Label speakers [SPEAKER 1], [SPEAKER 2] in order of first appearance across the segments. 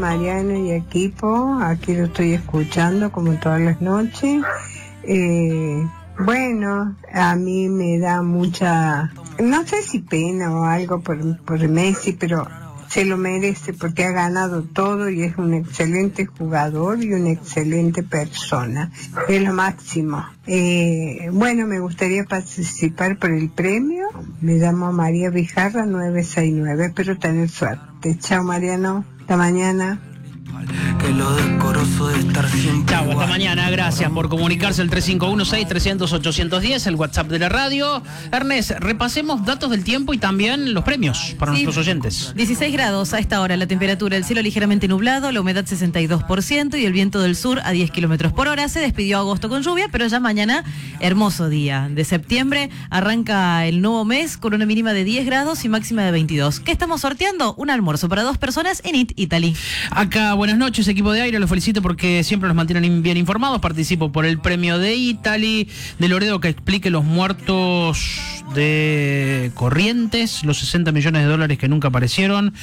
[SPEAKER 1] Mariano y equipo. Aquí lo estoy escuchando como todas las noches. Bueno, a mí me da mucha, no sé si pena o algo por Messi, pero se lo merece porque ha ganado todo y es un excelente jugador y una excelente persona. Es lo máximo. Bueno, me gustaría participar por el premio. Me llamo María Vijarra 969. Espero tener suerte. Chao, Mariano. Hasta mañana.
[SPEAKER 2] Que lo decoroso de estar siempre.
[SPEAKER 3] Chau, hasta mañana. Gracias por comunicarse al 3516-300-810, el WhatsApp de la radio. Ernest, repasemos datos del tiempo y también los premios para nuestros oyentes.
[SPEAKER 4] 16 grados a esta hora la temperatura, el cielo ligeramente nublado, la humedad 62% y el viento del sur a 10 kilómetros por hora. Se despidió agosto con lluvia, pero ya mañana, hermoso día de septiembre. Arranca el nuevo mes con una mínima de 10 grados y máxima de 22. ¿Qué estamos sorteando? Un almuerzo para 2 personas en It Italy.
[SPEAKER 3] Acá, buenas noches, equipo de aire, los felicito porque siempre nos mantienen bien informados. Participo por el premio de Italy, de Loredo, que explique los muertos de Corrientes, los 60 millones de dólares que nunca aparecieron.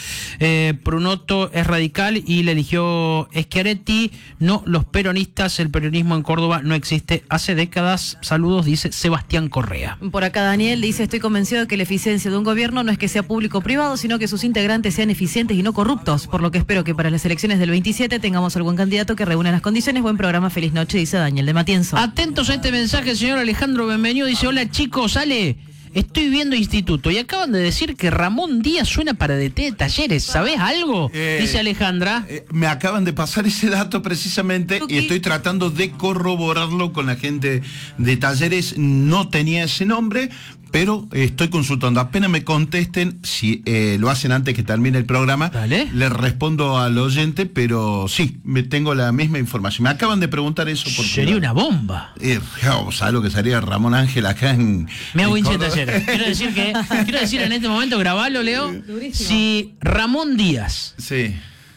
[SPEAKER 3] Prunoto es radical y le eligió Schiaretti, no los peronistas. El peronismo en Córdoba no existe hace décadas. Saludos, dice Sebastián Correa.
[SPEAKER 4] Por acá Daniel dice: estoy convencido de que la eficiencia de un gobierno no es que sea público o privado, sino que sus integrantes sean eficientes y no corruptos, por lo que espero que para las elecciones del 27 tengamos algún candidato que reúna las condiciones. Buen programa, feliz noche, dice Daniel de Matienzo.
[SPEAKER 3] Atentos a este mensaje, el señor Alejandro Benvenido dice: hola chicos, Ale, estoy viendo Instituto y acaban de decir que Ramón Díaz suena para DT de Talleres. ¿Sabés algo? Dice Alejandra.
[SPEAKER 5] Me acaban de pasar ese dato precisamente y estoy tratando de corroborarlo con la gente de Talleres. No tenía ese nombre, pero estoy consultando. Apenas me contesten, si lo hacen antes que termine el programa,
[SPEAKER 3] ¿Vale?
[SPEAKER 5] Le respondo al oyente, pero sí, tengo la misma información. Me acaban de preguntar eso.
[SPEAKER 3] Sería una bomba.
[SPEAKER 5] ¿Sabes lo que sería Ramón Ángel acá en...
[SPEAKER 3] Me hago hincha de Talleres. Quiero decir en este momento, grabalo, Leo.
[SPEAKER 4] Durísimo.
[SPEAKER 3] Si Ramón Díaz
[SPEAKER 5] Sí.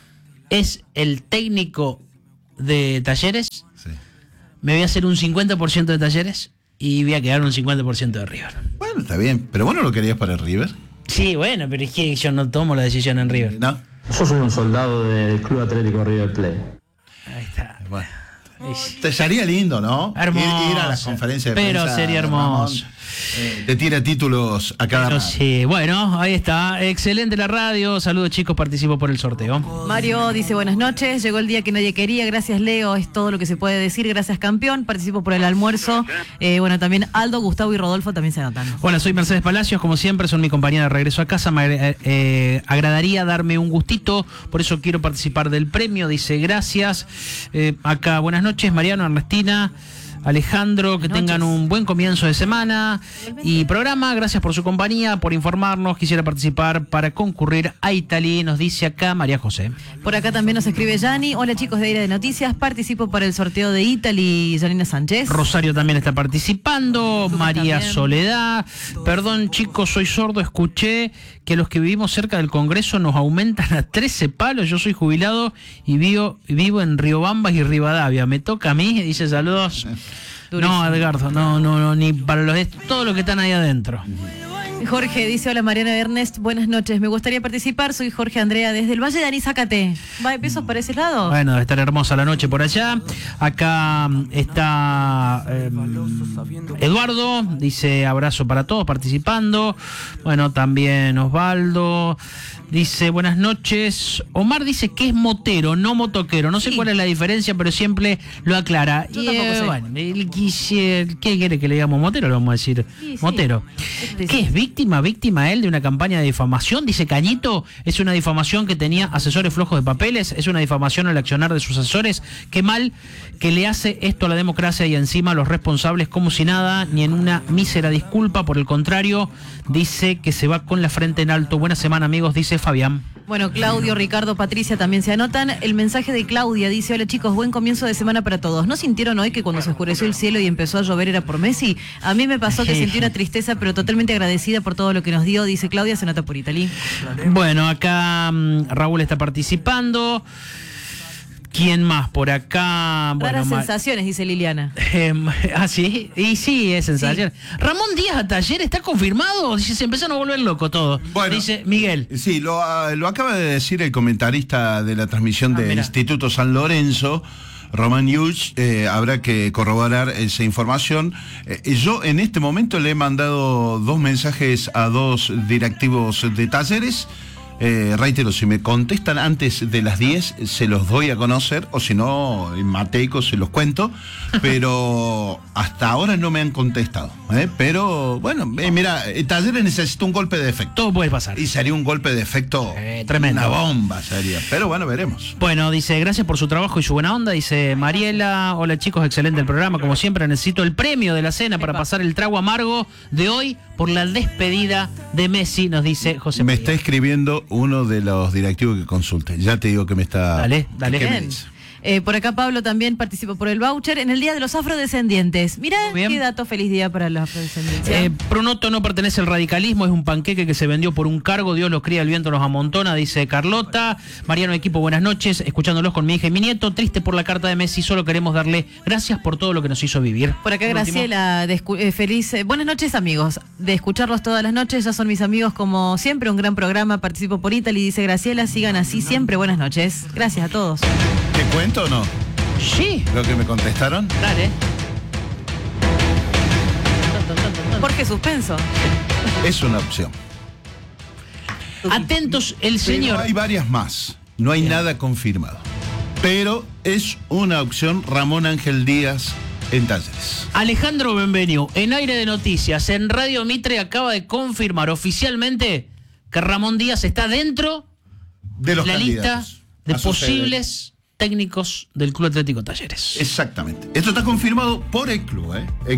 [SPEAKER 3] es el técnico de Talleres,
[SPEAKER 5] Sí.
[SPEAKER 3] me voy a hacer un 50% de Talleres y voy a quedar un 50% de River.
[SPEAKER 5] Bueno, está bien, pero vos no lo querías para el River,
[SPEAKER 3] Sí, bueno, pero es que yo no tomo la decisión en River.
[SPEAKER 5] ¿no?
[SPEAKER 6] Yo soy un soldado del Club Atlético River Plate.
[SPEAKER 3] Ahí está.
[SPEAKER 5] Bueno. Te sería lindo, ¿no?
[SPEAKER 3] Hermoso.
[SPEAKER 5] Ir a las conferencias de
[SPEAKER 3] Pero
[SPEAKER 5] prensa,
[SPEAKER 3] sería hermoso.
[SPEAKER 5] Ramón, te tira títulos a cada
[SPEAKER 3] Pero
[SPEAKER 5] rato.
[SPEAKER 3] sí, bueno, ahí está. Excelente la radio. Saludos, chicos, participo por el sorteo.
[SPEAKER 4] Mario dice: buenas noches, llegó el día que nadie quería, gracias Leo, es todo lo que se puede decir, gracias campeón, participo por el almuerzo. Bueno, también Aldo, Gustavo y Rodolfo también se anotan.
[SPEAKER 3] Hola, soy Mercedes Palacios, como siempre, son mi compañera de regreso a casa. Me agradaría darme un gustito, por eso quiero participar del premio, dice gracias. Acá, buenas noches, Mariano, Ernestina, Alejandro, que tengan un buen comienzo de semana y programa. Gracias por su compañía, por informarnos. Quisiera participar para concurrir a Italy, nos dice acá María José.
[SPEAKER 4] Por acá también nos escribe Yani: hola chicos de Aire de Noticias, participo para el sorteo de Italy, Janina Sánchez.
[SPEAKER 3] Rosario también está participando. María
[SPEAKER 4] también.
[SPEAKER 3] Soledad. Perdón chicos, soy sordo, escuché que los que vivimos cerca del Congreso nos aumentan a 13 palos. Yo soy jubilado y vivo en Riobamba y Rivadavia. Me toca a mí, dice saludos.
[SPEAKER 4] Durísimo.
[SPEAKER 3] No, Edgardo, no, ni para todos los que están ahí adentro.
[SPEAKER 4] Jorge dice: hola Mariana Ernest, buenas noches, me gustaría participar, soy Jorge Andrea desde el Valle de Anízacate. ¿Va de pesos para ese lado?
[SPEAKER 3] Bueno, debe estar hermosa la noche por allá. Acá está Eduardo, dice abrazo para todos participando. Bueno, también Osvaldo dice buenas noches. Omar dice que es motero, no motoquero. No sé cuál es la diferencia, pero siempre lo aclara.
[SPEAKER 4] Yo tampoco sé.
[SPEAKER 3] Bueno, ¿qué quiere que le digamos motero? Le vamos a decir
[SPEAKER 4] Sí, sí.
[SPEAKER 3] motero. ¿Qué es víctima él de una campaña de difamación? Dice Cañito, es una difamación que tenía asesores flojos de papeles, es una difamación al accionar de sus asesores. Qué mal que le hace esto a la democracia y encima a los responsables como si nada, ni en una mísera disculpa. Por el contrario, dice que se va con la frente en alto. Buena semana, amigos, dice Fabián.
[SPEAKER 4] Bueno, Claudio, Ricardo, Patricia también se anotan. El mensaje de Claudia dice: hola chicos, buen comienzo de semana para todos. ¿No sintieron hoy que cuando se oscureció el cielo y empezó a llover era por Messi? A mí me pasó que sentí una tristeza, pero totalmente agradecida por todo lo que nos dio, dice Claudia, se nota por Italy.
[SPEAKER 3] Bueno, acá Raúl está participando. ¿Quién más por acá?
[SPEAKER 4] Raras sensaciones, dice Liliana.
[SPEAKER 3] Sí, y sí, es sensación. Sí. Ramón Díaz a Taller está confirmado. Dice, se empezaron a volver locos todos. Bueno, dice Miguel.
[SPEAKER 5] Sí, lo acaba de decir el comentarista de la transmisión del Instituto San Lorenzo, Román Yuch. Habrá que corroborar esa información. Yo en este momento le he mandado 2 mensajes a 2 directivos de Talleres. Reitero, si me contestan antes de las 10 se los doy a conocer, o si no, en Mateico se los cuento, pero hasta ahora no me han contestado, pero bueno, mira, Talleres necesita un golpe de efecto.
[SPEAKER 3] Todo puede pasar.
[SPEAKER 5] Y sería un golpe de efecto
[SPEAKER 3] tremendo.
[SPEAKER 5] Una bomba sería, pero bueno, veremos.
[SPEAKER 3] Bueno, dice, gracias por su trabajo y su buena onda, dice Mariela. Hola chicos, excelente el programa, como siempre necesito el premio de la cena para pasar el trago amargo de hoy por la despedida de Messi, nos dice José
[SPEAKER 5] Me
[SPEAKER 3] María.
[SPEAKER 5] está escribiendo uno de los directivos que consulte. Ya te digo que me está...
[SPEAKER 3] Dale.
[SPEAKER 4] Por acá Pablo también participó por el voucher en el Día de los Afrodescendientes. Mirá qué dato, feliz día para los afrodescendientes.
[SPEAKER 3] Pronoto no pertenece al radicalismo, es un panqueque que se vendió por un cargo, Dios los cría, el viento los amontona, dice Carlota. Mariano Equipo, buenas noches, escuchándolos con mi hija y mi nieto, triste por la carta de Messi, solo queremos darle gracias por todo lo que nos hizo vivir.
[SPEAKER 4] Por acá Graciela, feliz, buenas noches amigos, de escucharlos todas las noches, ya son mis amigos como siempre, un gran programa, participo por Italy, dice Graciela, sigan así siempre, buenas noches, gracias a todos.
[SPEAKER 5] ¿Te cuento o no?
[SPEAKER 3] Sí.
[SPEAKER 5] ¿Lo que me contestaron?
[SPEAKER 3] Dale.
[SPEAKER 4] ¿Por qué suspenso?
[SPEAKER 5] Es una opción.
[SPEAKER 3] Atentos, el señor.
[SPEAKER 5] Pero hay varias más. No hay nada confirmado. Pero es una opción Ramón Ángel Díaz en Talleres.
[SPEAKER 3] Alejandro Benvenio, en Aire de Noticias, en Radio Mitre, acaba de confirmar oficialmente que Ramón Díaz está dentro
[SPEAKER 5] de los
[SPEAKER 3] la lista de
[SPEAKER 5] posibles
[SPEAKER 3] técnicos del Club Atlético Talleres.
[SPEAKER 5] Exactamente. Esto está confirmado por el club. El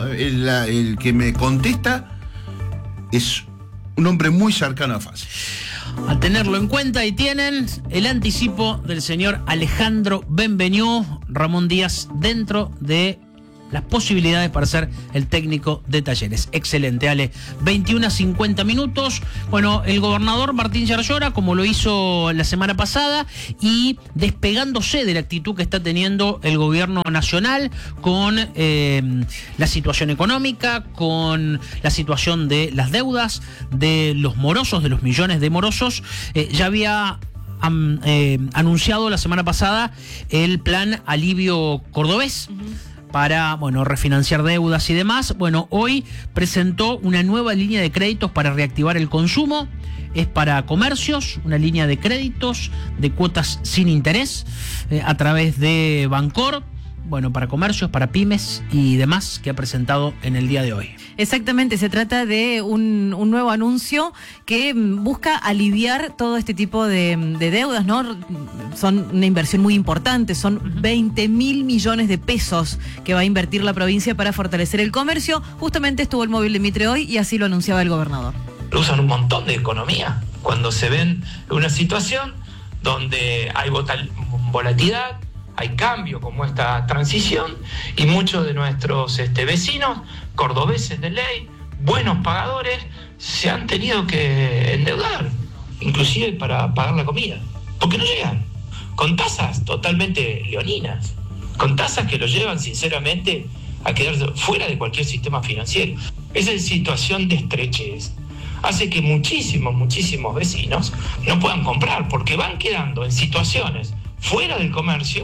[SPEAKER 5] que me contesta es un hombre muy cercano a Fasi.
[SPEAKER 3] A tenerlo en cuenta, y tienen el anticipo del señor Alejandro Benvenue, Ramón Díaz dentro de las posibilidades para ser el técnico de Talleres. Excelente, Ale. 21:50 minutos. Bueno, el gobernador Martín Yarlora, como lo hizo la semana pasada, y despegándose de la actitud que está teniendo el gobierno nacional con la situación económica, con la situación de las deudas, de los morosos, de los millones de morosos, ya había anunciado la semana pasada el plan alivio cordobés. Para, refinanciar deudas y demás. Bueno, hoy presentó una nueva línea de créditos para reactivar el consumo. Es para comercios, una línea de créditos de cuotas sin interés a través de Bancor. Bueno, para comercios, para pymes y demás, que ha presentado en el día de hoy.
[SPEAKER 4] Exactamente, se trata de un nuevo anuncio que busca aliviar todo este tipo de deudas, ¿no? Son una inversión muy importante, son 20.000 millones de pesos que va a invertir la provincia para fortalecer el comercio. Justamente estuvo el móvil de Mitre hoy y así lo anunciaba el gobernador.
[SPEAKER 7] Usan un montón de economía cuando se ven en una situación donde hay volatilidad, hay cambio como esta transición, y muchos de nuestros vecinos, cordobeses de ley, buenos pagadores, se han tenido que endeudar, inclusive para pagar la comida, porque no llegan, con tasas totalmente leoninas, con tasas que los llevan sinceramente a quedarse fuera de cualquier sistema financiero. Esa situación de estrechez hace que muchísimos vecinos no puedan comprar, porque van quedando en situaciones fuera del comercio.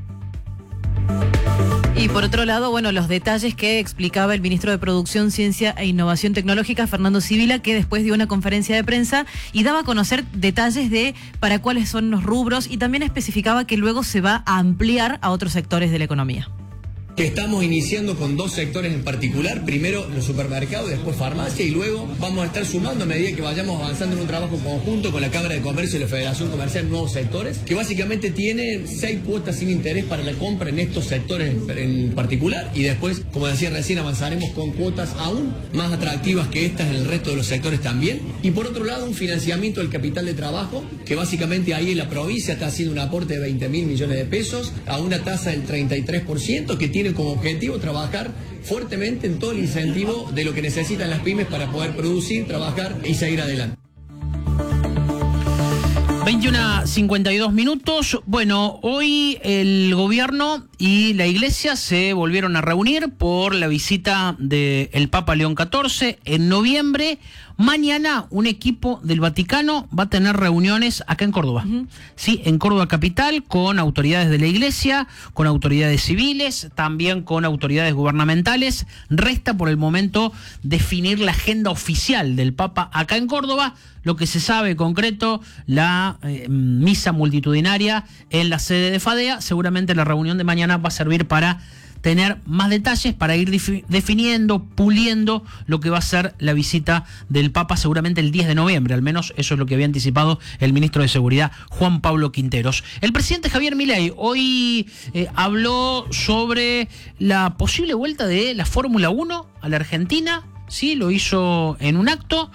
[SPEAKER 4] Y por otro lado, los detalles que explicaba el ministro de Producción, Ciencia e Innovación Tecnológica, Fernando Sibila, que después dio una conferencia de prensa y daba a conocer detalles de para cuáles son los rubros, y también especificaba que luego se va a ampliar a otros sectores de la economía.
[SPEAKER 8] Que estamos iniciando con 2 sectores en particular, primero los supermercados y después farmacia, y luego vamos a estar sumando a medida que vayamos avanzando en un trabajo conjunto con la Cámara de Comercio y la Federación Comercial nuevos sectores, que básicamente tienen 6 cuotas sin interés para la compra en estos sectores en particular, y después, como decía recién, avanzaremos con cuotas aún más atractivas que estas en el resto de los sectores también, y por otro lado un financiamiento del capital de trabajo, que básicamente ahí en la provincia está haciendo un aporte de 20.000 millones de pesos a una tasa del 33%, que tiene como objetivo trabajar fuertemente en todo el incentivo de lo que necesitan las pymes para poder producir, trabajar y seguir adelante.
[SPEAKER 3] 21:52 minutos. Bueno, hoy el gobierno y la iglesia se volvieron a reunir por la visita del Papa León XIV en noviembre. Mañana un equipo del Vaticano va a tener reuniones acá en Córdoba. Sí, en Córdoba capital, con autoridades de la iglesia, con autoridades civiles, también con autoridades gubernamentales. Resta por el momento definir la agenda oficial del Papa acá en Córdoba. Lo que se sabe concreto, la misa multitudinaria en la sede de Fadea. Seguramente la reunión de mañana va a servir para tener más detalles, para ir definiendo, puliendo lo que va a ser la visita del Papa seguramente el 10 de noviembre, al menos eso es lo que había anticipado el ministro de Seguridad, Juan Pablo Quinteros. El presidente Javier Milei hoy habló sobre la posible vuelta de la Fórmula 1 a la Argentina. Sí, lo hizo en un acto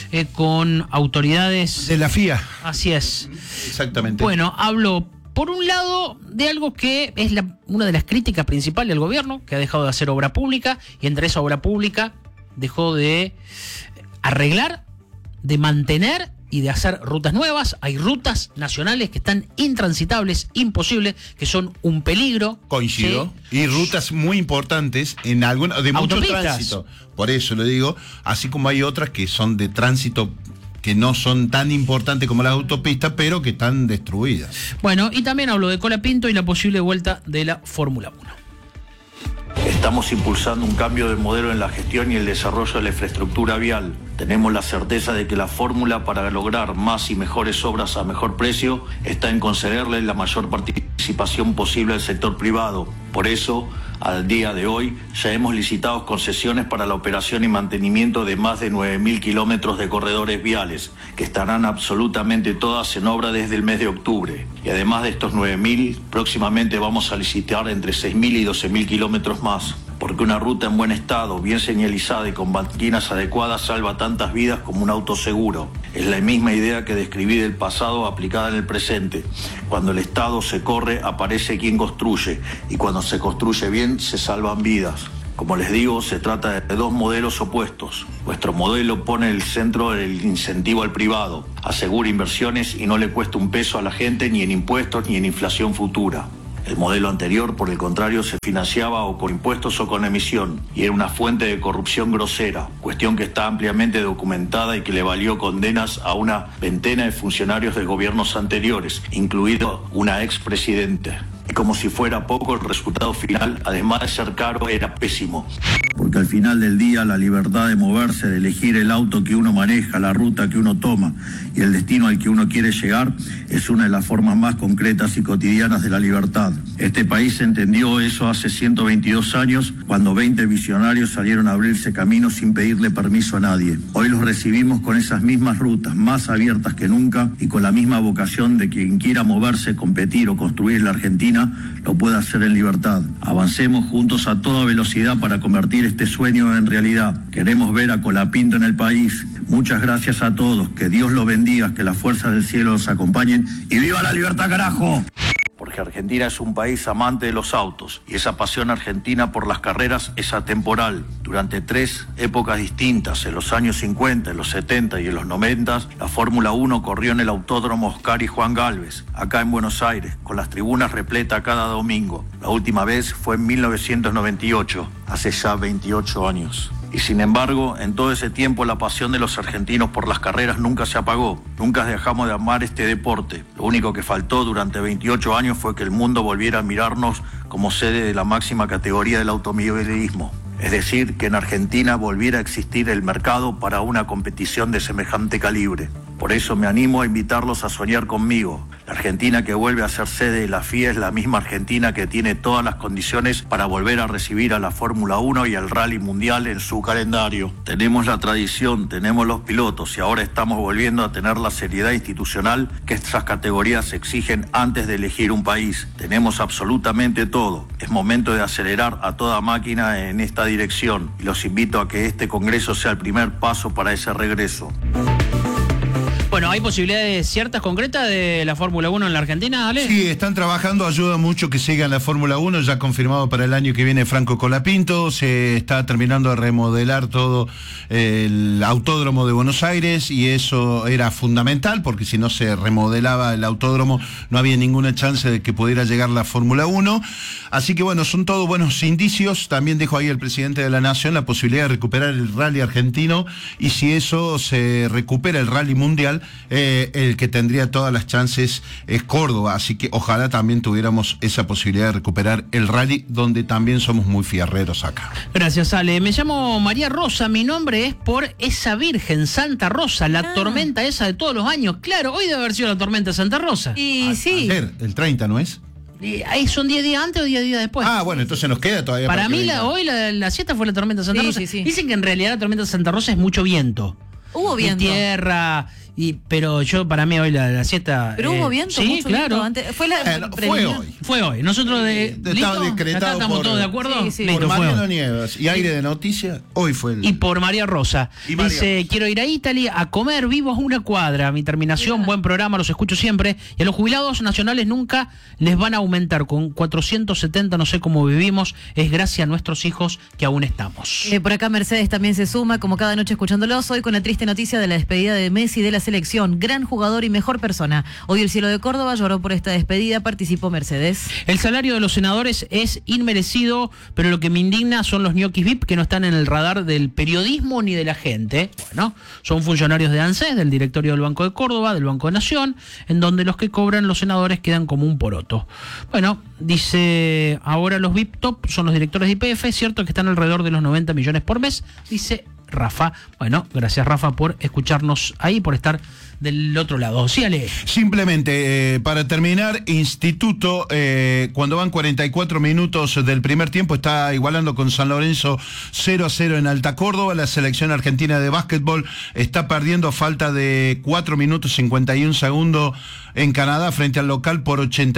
[SPEAKER 3] con autoridades
[SPEAKER 5] de la FIA.
[SPEAKER 3] Así es.
[SPEAKER 5] Exactamente.
[SPEAKER 3] Bueno, habló por un lado de algo que es una de las críticas principales del gobierno, que ha dejado de hacer obra pública, y entre esa obra pública dejó de arreglar, de mantener y de hacer rutas nuevas. Hay rutas nacionales que están intransitables, imposibles, que son un peligro.
[SPEAKER 5] Coincido.
[SPEAKER 3] ¿Sí?
[SPEAKER 5] Y rutas muy importantes de mucho tránsito. Por eso lo digo, así como hay otras que son de tránsito que no son tan importantes como las autopistas, pero que están destruidas.
[SPEAKER 3] Bueno, y también habló de Colapinto y la posible vuelta de la Fórmula 1.
[SPEAKER 9] Estamos impulsando un cambio de modelo en la gestión y el desarrollo de la infraestructura vial. Tenemos la certeza de que la fórmula para lograr más y mejores obras a mejor precio está en concederle la mayor participación posible al sector privado. Por eso, al día de hoy, ya hemos licitado concesiones para la operación y mantenimiento de más de 9.000 kilómetros de corredores viales, que estarán absolutamente todas en obra desde el mes de octubre. Y además de estos 9.000, próximamente vamos a licitar entre 6.000 y 12.000 kilómetros más. Porque una ruta en buen estado, bien señalizada y con banquinas adecuadas salva tantas vidas como un auto seguro. Es la misma idea que describí del pasado aplicada en el presente. Cuando el Estado se corre, aparece quien construye, y cuando se construye bien, se salvan vidas. Como les digo, se trata de dos modelos opuestos. Nuestro modelo pone el centro el incentivo al privado, asegura inversiones y no le cuesta un peso a la gente ni en impuestos ni en inflación futura. El modelo anterior, por el contrario, se financiaba o con impuestos o con emisión, y era una fuente de corrupción grosera, cuestión que está ampliamente documentada y que le valió condenas a una veintena de funcionarios de gobiernos anteriores, incluido una expresidente. Y como si fuera poco, el resultado final, además de ser caro, era pésimo. Porque al final del día la libertad de moverse, de elegir el auto que uno maneja, la ruta que uno toma y el destino al que uno quiere llegar es una de las formas más concretas y cotidianas de la libertad. Este país entendió eso hace 122 años cuando 20 visionarios salieron a abrirse caminos sin pedirle permiso a nadie. Hoy los recibimos con esas mismas rutas, más abiertas que nunca y con la misma vocación de quien quiera moverse, competir o construir en la Argentina lo pueda hacer en libertad. Avancemos juntos a toda velocidad para convertir este sueño en realidad. Queremos ver a Colapinto en el país. Muchas gracias a todos. Que Dios los bendiga, que las fuerzas del cielo los acompañen y ¡viva la libertad, carajo! Porque Argentina es un país amante de los autos y esa pasión argentina por las carreras es atemporal. Durante 3 épocas distintas, en los años 50, en los 70 y en los 90, la Fórmula 1 corrió en el Autódromo Oscar y Juan Gálvez, acá en Buenos Aires, con las tribunas repletas cada domingo. La última vez fue en 1998, hace ya 28 años. Y sin embargo, en todo ese tiempo la pasión de los argentinos por las carreras nunca se apagó. Nunca dejamos de amar este deporte. Lo único que faltó durante 28 años fue que el mundo volviera a mirarnos como sede de la máxima categoría del automovilismo. Es decir, que en Argentina volviera a existir el mercado para una competición de semejante calibre. Por eso me animo a invitarlos a soñar conmigo. La Argentina que vuelve a ser sede de la FIA es la misma Argentina que tiene todas las condiciones para volver a recibir a la Fórmula 1 y al Rally Mundial en su calendario. Tenemos la tradición, tenemos los pilotos y ahora estamos volviendo a tener la seriedad institucional que estas categorías exigen antes de elegir un país. Tenemos absolutamente todo. Es momento de acelerar a toda máquina en esta dirección y los invito a que este Congreso sea el primer paso para ese regreso.
[SPEAKER 3] Bueno, ¿hay posibilidades ciertas, concretas de la Fórmula 1 en la Argentina, Ale?
[SPEAKER 5] Sí, están trabajando, ayuda mucho que siga la Fórmula 1, ya confirmado para el año que viene Franco Colapinto, se está terminando de remodelar todo el autódromo de Buenos Aires y eso era fundamental porque si no se remodelaba el autódromo no había ninguna chance de que pudiera llegar la Fórmula 1, así que bueno, son todos buenos indicios. También dijo ahí el presidente de la Nación la posibilidad de recuperar el rally argentino y si eso se recupera el rally mundial, el que tendría todas las chances es Córdoba, así que ojalá también tuviéramos esa posibilidad de recuperar el rally, donde también somos muy fierreros acá.
[SPEAKER 3] Gracias, Ale. Me llamo María Rosa, mi nombre es por esa Virgen, Santa Rosa, la tormenta esa de todos los años. Claro, hoy debe haber sido la tormenta de Santa Rosa.
[SPEAKER 4] Y sí.
[SPEAKER 5] Ayer, el 30, ¿no es?
[SPEAKER 3] Ahí son 10 días antes o 10 días después.
[SPEAKER 5] Ah, bueno, entonces nos queda todavía.
[SPEAKER 3] Para mí hoy la siesta fue la tormenta de Santa Rosa.
[SPEAKER 4] Sí.
[SPEAKER 3] Dicen que en realidad la tormenta de Santa Rosa es mucho viento.
[SPEAKER 4] Hubo viento.
[SPEAKER 3] Y tierra, pero yo para mí hoy la siesta...
[SPEAKER 4] Pero hubo viento,
[SPEAKER 3] sí,
[SPEAKER 4] mucho
[SPEAKER 3] claro.
[SPEAKER 4] viento antes.
[SPEAKER 5] Fue hoy.
[SPEAKER 3] Fue hoy. Nosotros
[SPEAKER 5] estaba decretado
[SPEAKER 3] ¿estamos
[SPEAKER 5] por,
[SPEAKER 3] todos de acuerdo?
[SPEAKER 4] Sí.
[SPEAKER 3] Listo,
[SPEAKER 5] por
[SPEAKER 3] fue
[SPEAKER 5] Mariano
[SPEAKER 3] hoy.
[SPEAKER 5] Nieves y Aire de Noticias, hoy fue el...
[SPEAKER 3] Y por María Rosa.
[SPEAKER 5] Y María
[SPEAKER 3] Dice,
[SPEAKER 5] Rosa.
[SPEAKER 3] quiero ir a Italy a comer vivos una cuadra. Mi terminación, buen programa, los escucho siempre. Y a los jubilados nacionales nunca les van a aumentar. Con 470 no sé cómo vivimos. Es gracias a nuestros hijos que aún estamos.
[SPEAKER 4] Por acá Mercedes también se suma, como cada noche escuchándolos, hoy con la triste noticia de la despedida de Messi de la selección. Gran jugador y mejor persona. Hoy el cielo de Córdoba lloró por esta despedida, participó Mercedes.
[SPEAKER 3] El salario de los senadores es inmerecido, pero lo que me indigna son los ñoquis VIP que no están en el radar del periodismo ni de la gente. Bueno, son funcionarios de ANSES, del directorio del Banco de Córdoba, del Banco de Nación, en donde los que cobran los senadores quedan como un poroto. Bueno, dice, ahora los VIP top son los directores de YPF, es cierto que están alrededor de los 90 millones por mes, dice Rafa. Bueno, gracias Rafa por escucharnos ahí, por estar del otro lado. Sí, Ale.
[SPEAKER 5] Simplemente, para terminar, Instituto, cuando van 44 minutos del primer tiempo, está igualando con San Lorenzo 0-0 en Alta Córdoba. La selección argentina de básquetbol está perdiendo a falta de 4 minutos 51 segundos en Canadá frente al local por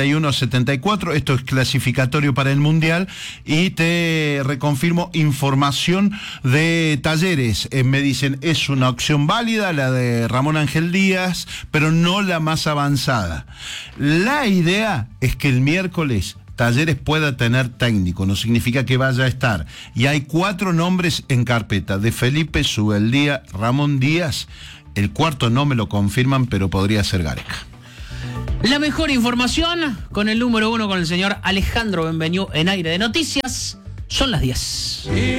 [SPEAKER 5] 81-74. Esto es clasificatorio para el Mundial. Y te reconfirmo información de Talleres. Me dicen, es una opción válida la de Ramón Ángel Díaz, pero no la más avanzada. La idea es que el miércoles Talleres pueda tener técnico, no significa que vaya a estar. Y hay 4 nombres en carpeta, de Felipe, Subeldía, Ramón Díaz. El cuarto no me lo confirman, pero podría ser Gareca.
[SPEAKER 3] La mejor información con el número 1, con el señor Alejandro Benvenu en Aire de Noticias. Son las 10.